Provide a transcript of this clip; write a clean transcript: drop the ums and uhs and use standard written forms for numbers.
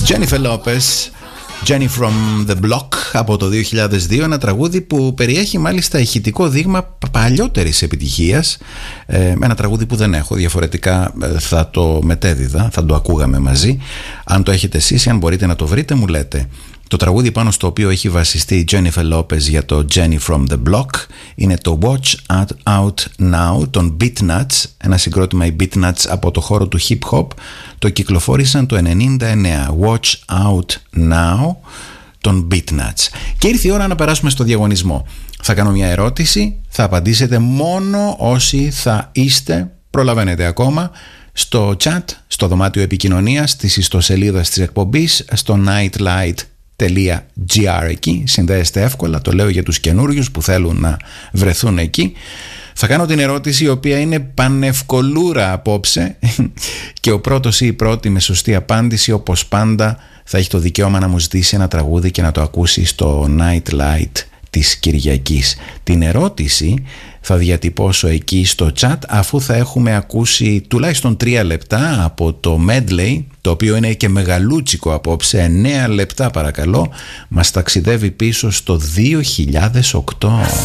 Jennifer Lopez, Jenny from the Block από το 2002, ένα τραγούδι που περιέχει μάλιστα ηχητικό δείγμα παλιότερης επιτυχίας, ένα τραγούδι που δεν έχω, διαφορετικά θα το μετέδιδα, θα το ακούγαμε μαζί. Αν το έχετε εσείς, αν μπορείτε να το βρείτε, μου λέτε. Το τραγούδι πάνω στο οποίο έχει βασιστεί η Jennifer Lopez για το Jenny from the Block είναι το Watch Out Now των Beatnuts, ένα συγκρότημα οι Beatnuts από το χώρο του hip hop. Το κυκλοφόρησαν το 99. Watch Out Now των Beatnuts. Και ήρθε η ώρα να περάσουμε στο διαγωνισμό. Θα κάνω μια ερώτηση, θα απαντήσετε μόνο όσοι θα είστε, προλαβαίνετε ακόμα, στο chat, στο δωμάτιο επικοινωνίας της ιστοσελίδας της εκπομπής, στο nightlight.gr. εκεί συνδέεστε εύκολα, το λέω για τους καινούριους που θέλουν να βρεθούν εκεί. Θα κάνω την ερώτηση, η οποία είναι πανευκολούρα απόψε, και ο πρώτος ή η πρώτη με σωστή απάντηση, όπως πάντα, θα έχει το δικαίωμα να μου ζητήσει ένα τραγούδι και να το ακούσει στο Nightlight της Κυριακής. Την ερώτηση θα διατυπώσω εκεί στο chat, αφού θα έχουμε ακούσει τουλάχιστον 3 λεπτά από το medley, το οποίο είναι και μεγαλούτσικο απόψε. 9 λεπτά παρακαλώ, μας ταξιδεύει πίσω στο 2008.